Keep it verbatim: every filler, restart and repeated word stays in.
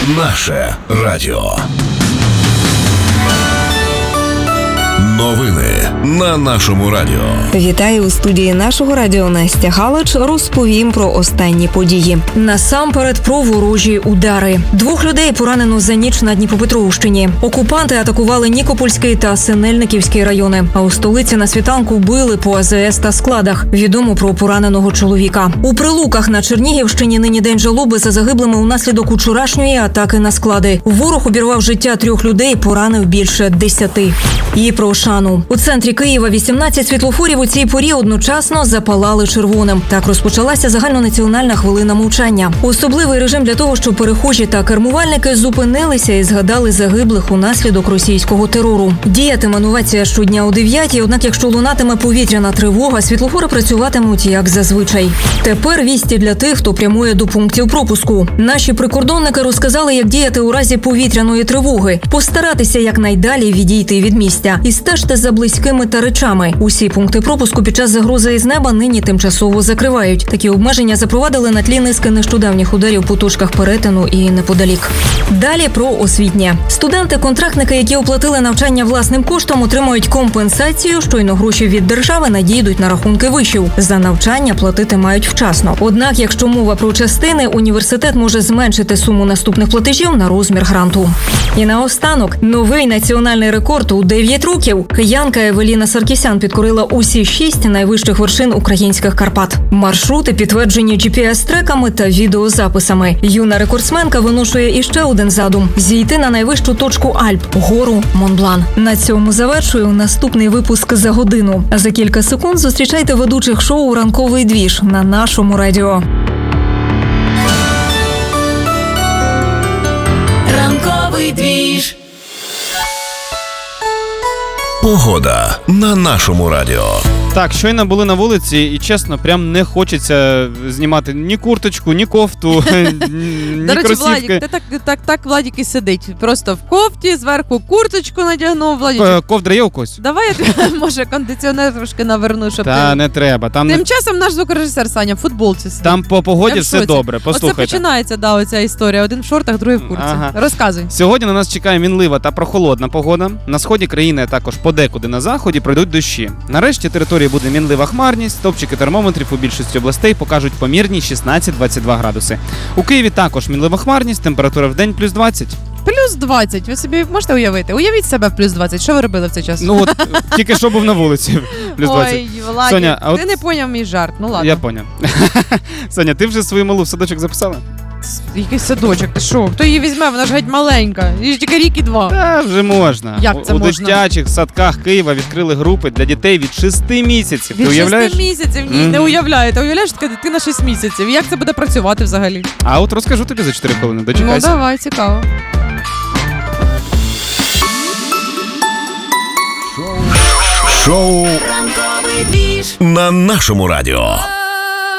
Наше радіо. Новини на нашому радіо. Вітаю у студії нашого радіо Настя Галич. Розповім про останні події. Насамперед про ворожі удари. Двох людей поранено за ніч на Дніпропетровщині. Окупанти атакували Нікопольський та Синельниківський райони. А у столиці на світанку били по а зе ес та складах. Відомо про пораненого чоловіка. У Прилуках на Чернігівщині нині день жалоби за загиблими унаслідок учорашньої атаки на склади. Ворог обірвав життя трьох людей, поранив більше десяти. І про Шану. У центрі Києва вісімнадцять світлофорів у цій порі одночасно запалали червоним. Так розпочалася загальнонаціональна хвилина мовчання. Особливий режим для того, щоб перехожі та кермувальники зупинилися і згадали загиблих унаслідок російського терору. Діятиме новація щодня о дев'ятій, однак якщо лунатиме повітряна тривога, світлофори працюватимуть як зазвичай. Тепер вісті для тих, хто прямує до пунктів пропуску. Наші прикордонники розказали, як діяти у разі повітряної тривоги. Постаратися якнайдалі відійти від місця. І стежте за близькими та речами. Усі пункти пропуску під час загрози із неба нині тимчасово закривають. Такі обмеження запровадили на тлі низки нещодавніх ударів по точках перетину і неподалік. Далі про освітнє. Студенти-контрактники, які оплатили навчання власним коштом, отримають компенсацію. Щойно гроші від держави надійдуть на рахунки вишів. За навчання платити мають вчасно. Однак, якщо мова про частини, університет може зменшити суму наступних платежів на розмір гранту. І наостанок, новий національний рекорд у дев'ять років. Киянка Евеліна Саркісян підкорила усі шість найвищих вершин українських Карпат. Маршрути підтверджені джі пі ес-треками та відеозаписами. Юна рекордсменка виношує іще один задум – зійти на найвищу точку Альп – гору Монблан. На цьому завершую наступний випуск за годину. А за кілька секунд зустрічайте ведучих шоу «Ранковий двіж» на нашому радіо. Ранковий двіж. Погода на нашому радіо. Так, щойно були на вулиці і, чесно, прям не хочеться знімати ні курточку, ні кофту, ні До речі, кросівки. Владік, ти так, так, так Владік і сидить. Просто в кофті, зверху курточку надягнув. Владік. Е, Ковдра є у когось? Давай я тобі, може, кондиціонер трошки наверну, щоб Та ти... не треба. Там, Тим не... часом наш звукорежисер Саня в футболці сидить. Там по погоді Я в все шоці. добре, послухайте. Оце починається, да, оця історія. Один в шортах, другий в куртці. Ага. Розказуй. Сьогодні на нас чекає мінлива та прохолодна погода. На сході країни, а також подекуди на заході пройдуть дощі. Нарешті території буде мінлива хмарність, стовпчики термометрів у більшості областей покажуть помірні шістнадцять-двадцять два градуси. У Києві також мінлива хмарність, температура в день плюс двадцять. Плюс двадцять. Ви собі можете уявити? Уявіть себе в плюс двадцять. Що ви робили в цей час? Ну от, тільки що був на вулиці. Плюс двадцять. Ой, Владик, Соня, а ти от... не поняв мій жарт. Ну ладно. Я поняв. Соня, ти вже свою малу в садочок записала? Якийсь садочок, ти що? Хто її візьме? Вона ж геть маленька. Їй ж тільки рік і два. Та вже можна. Як це у, можна? У дитячих садках Києва відкрили групи для дітей від шести місяців. Від Ти уявляєш? шести місяців? Ні, Mm-hmm. не уявляєте. Уявляєш, така дитина шість місяців. Як це буде працювати взагалі? А от розкажу тобі за чотири хвилини. Дочекайся. Ну давай, цікаво. Шоу Ранковий двіж. на нашому радіо.